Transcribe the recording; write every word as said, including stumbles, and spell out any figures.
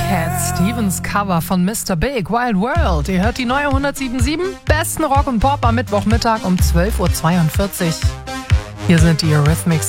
Cat Stevens Cover von Mister Big, Wild World. Ihr hört die neue hundertsieben Komma sieben, besten Rock und Pop am Mittwochmittag um zwölf Uhr zweiundvierzig. Hier sind die Eurythmics.